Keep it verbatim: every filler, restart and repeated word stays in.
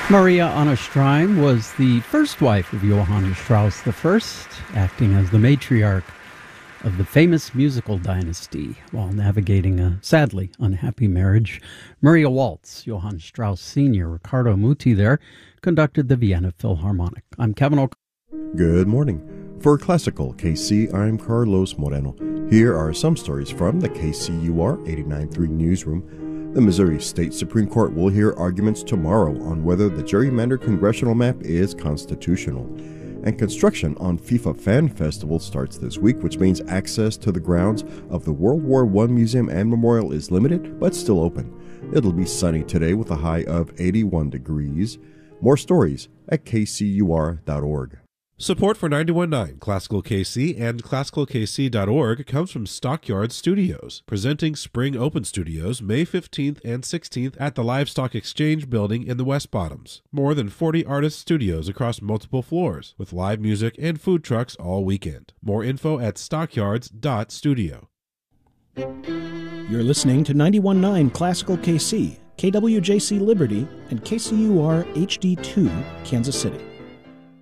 Maria Anna Streim was the first wife of Johann Strauss the First, acting as the matriarch of the famous musical dynasty while navigating a sadly unhappy marriage. Maria Waltz, Johann Strauss Senior, Riccardo Muti there, conducted the Vienna Philharmonic. I'm Kevin O'Connor. Good morning. For Classical K C, I'm Carlos Moreno. Here are some stories from the K C U R eighty-nine point three newsroom. The Missouri State Supreme Court will hear arguments tomorrow on whether the gerrymandered congressional map is constitutional. And construction on FIFA Fan Festival starts this week, which means access to the grounds of the World War One Museum and Memorial is limited, but still open. It'll be sunny today with a high of eighty-one degrees. More stories at k c u r dot org. Support for ninety-one point nine Classical K C and classical k c dot org comes from Stockyard Studios, presenting Spring Open Studios May fifteenth and sixteenth at the Livestock Exchange Building in the West Bottoms. More than forty artist studios across multiple floors, with live music and food trucks all weekend. More info at stockyards dot studio. You're listening to ninety-one point nine Classical K C, K W J C Liberty, and K C U R H D two, Kansas City.